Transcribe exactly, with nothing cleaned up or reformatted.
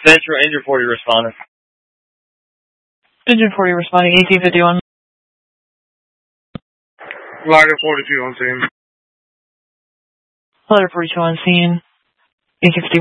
Central, Engine forty responding. Engine forty responding, eighteen fifty-one. Glider forty-two on scene. Glider forty-two on scene, eighteen fifty-one.